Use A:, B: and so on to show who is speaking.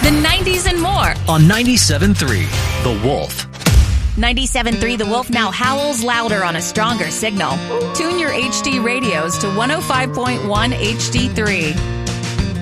A: the 90s, and more.
B: On 97.3, The Wolf.
A: 97.3 The Wolf now howls louder on a stronger signal. Tune your HD radios to 105.1 HD3.